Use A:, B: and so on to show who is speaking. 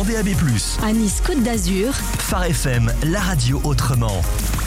A: DAB+.
B: À Nice Côte d'Azur.
A: Phare FM, la radio autrement.